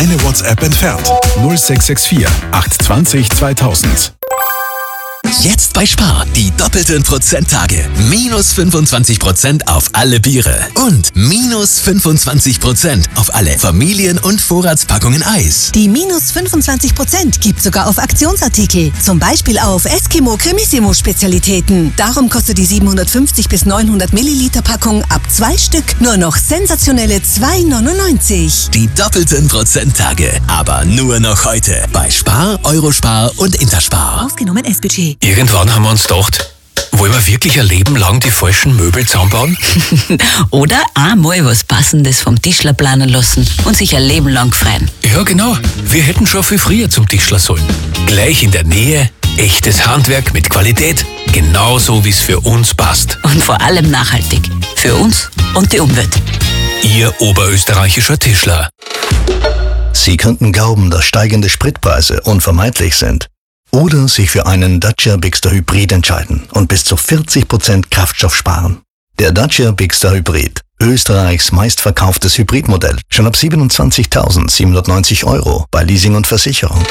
eine WhatsApp entfernt. 0664 820 2000. Jetzt bei Spar die doppelten Prozenttage. Minus 25% auf alle Biere und minus 25% auf alle Familien- und Vorratspackungen Eis. Die minus 25% gibt sogar auf Aktionsartikel. Zum Beispiel auf Eskimo Cremissimo Spezialitäten. Darum kostet die 750 bis 900 Milliliter Packung ab 2 Stück nur noch sensationelle 2,99. Die doppelten Prozenttage. Aber nur noch heute bei Spar, Eurospar und Interspar. Ausgenommen S-Budget. Irgendwann haben wir uns gedacht, wollen wir wirklich ein Leben lang die falschen Möbel zusammenbauen? Oder einmal was Passendes vom Tischler planen lassen und sich ein Leben lang freuen. Ja, genau. Wir hätten schon viel früher zum Tischler sollen. Gleich in der Nähe, echtes Handwerk mit Qualität, genauso wie es für uns passt. Und vor allem nachhaltig. Für uns und die Umwelt. Ihr oberösterreichischer Tischler. Sie könnten glauben, dass steigende Spritpreise unvermeidlich sind. Oder sich für einen Dacia Bigster Hybrid entscheiden und bis zu 40% Kraftstoff sparen. Der Dacia Bigster Hybrid, Österreichs meistverkauftes Hybridmodell, schon ab 27.790 € bei Leasing und Versicherung.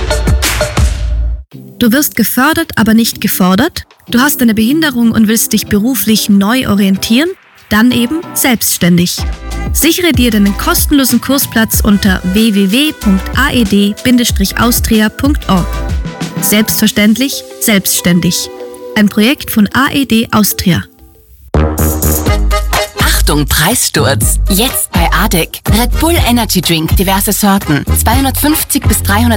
Du wirst gefördert, aber nicht gefordert? Du hast eine Behinderung und willst dich beruflich neu orientieren? Dann eben selbstständig. Sichere dir deinen kostenlosen Kursplatz unter www.aed-austria.org. Selbstverständlich, selbstständig. Ein Projekt von AED Austria. Achtung, Preissturz! Jetzt bei ADEC. Red Bull Energy Drink, diverse Sorten. 250 bis 300